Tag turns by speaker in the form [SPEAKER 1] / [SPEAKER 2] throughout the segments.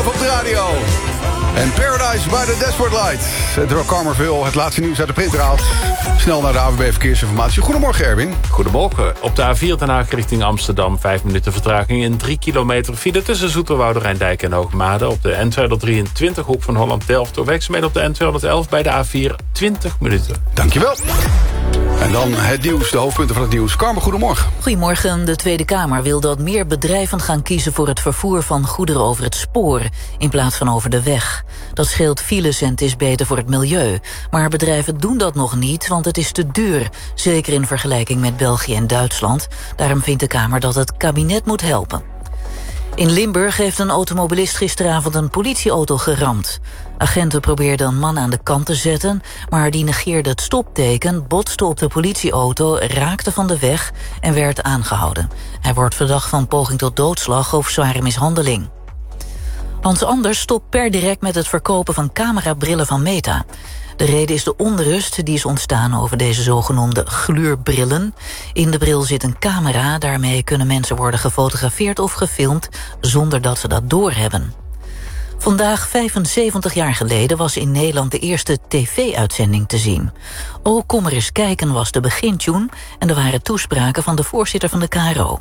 [SPEAKER 1] op de radio. En Paradise by the Dashboard Light. Terwijl Carmerville het laatste nieuws uit de printer haalt. Snel naar de AWB Verkeersinformatie. Goedemorgen, Erwin.
[SPEAKER 2] Goedemorgen. Op de A4 Den Haag richting Amsterdam 5 minuten vertraging in 3 kilometer file tussen Zoeterwoude, Rijndijk en Hoogmade. Op de N223 hoek van Holland-Delft door werkzaamheden op de N211 bij de A4 20 minuten.
[SPEAKER 1] Dankjewel. En dan het nieuws, de hoofdpunten van het nieuws. Carmen, goedemorgen.
[SPEAKER 3] Goedemorgen. De Tweede Kamer wil dat meer bedrijven gaan kiezen voor het vervoer van goederen over het spoor in plaats van over de weg. Dat scheelt files en het is beter voor het milieu. Maar bedrijven doen dat nog niet, want het is te duur. Zeker in vergelijking met België en Duitsland. Daarom vindt de Kamer dat het kabinet moet helpen. In Limburg heeft een automobilist gisteravond een politieauto geramd. Agenten probeerden een man aan de kant te zetten, maar die negeerde het stopteken, botste op de politieauto, raakte van de weg en werd aangehouden. Hij wordt verdacht van poging tot doodslag of zware mishandeling. Hans Anders stopt per direct met het verkopen van camerabrillen van Meta. De reden is de onrust die is ontstaan over deze zogenoemde gluurbrillen. In de bril zit een camera, daarmee kunnen mensen worden gefotografeerd of gefilmd zonder dat ze dat doorhebben. Vandaag, 75 jaar geleden, was in Nederland de eerste tv-uitzending te zien. O, kom er eens kijken was de begintune en er waren toespraken van de voorzitter van de KRO.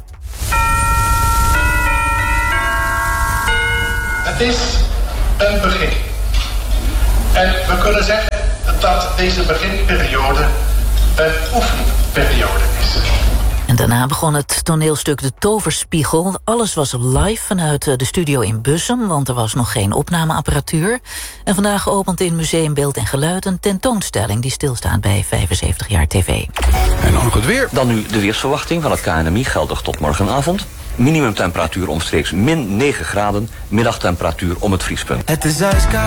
[SPEAKER 4] Het is een begin. En we kunnen zeggen dat deze beginperiode een oefenperiode is.
[SPEAKER 3] En daarna begon het toneelstuk De Toverspiegel. Alles was live vanuit de studio in Bussum, want er was nog geen opnameapparatuur. En vandaag opent in Museum Beeld en Geluid een tentoonstelling die stilstaat bij 75 jaar tv.
[SPEAKER 1] En dan nog het weer.
[SPEAKER 5] Dan nu de weersverwachting van het KNMI, geldig tot morgenavond. Minimumtemperatuur omstreeks -9 graden, middagtemperatuur om het vriespunt.
[SPEAKER 6] Het is ijskoud.